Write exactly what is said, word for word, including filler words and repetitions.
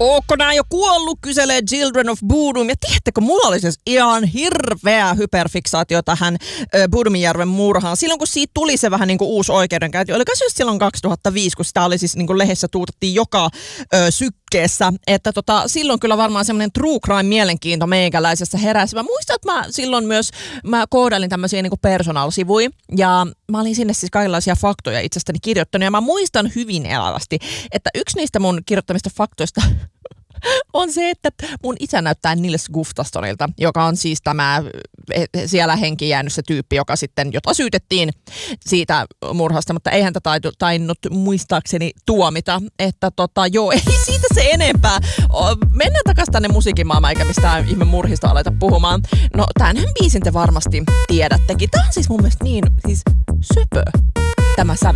Ootko nää jo kuollut, kyselee Children of Bodom. Ja tiedättekö, mulla oli siis ihan hirveä hyperfiksaatio tähän ö, Bodomijärven murhaan. Silloin kun siitä tuli se vähän niin kuin uusi oikeudenkäynti, oliko se just silloin kaksituhattaviisi, kun sitä oli siis niin kuin lehdessä tuutettiin joka ö, sykkeessä. Että tota, silloin kyllä varmaan semmoinen true crime mielenkiinto meikäläisessä heräsi. Mä muistan, että mä silloin myös mä koodailin tämmöisiä niin kuin personal-sivuja ja mä olin sinne siis kaikenlaisia faktoja itsestäni kirjoittanut. Ja mä muistan hyvin elävästi, että yksi niistä mun kirjoittamista faktoista on se, että mun isä näyttää Nils Gustafssonilta, joka on siis tämä siellä henki jäänyt se tyyppi, joka sitten, jota syytettiin siitä murhasta, mutta ei häntä tainnut muistaakseni tuomita. Että tota, joo, ei siitä se enempää. Mennään takaisin tänne musiikkimaailmaan, eikä mistään ihme murhista aleta puhumaan. No, tämänhän biisin te varmasti tiedättekin. Tämä on siis mun mielestä niin siis söpö, tämä sävel.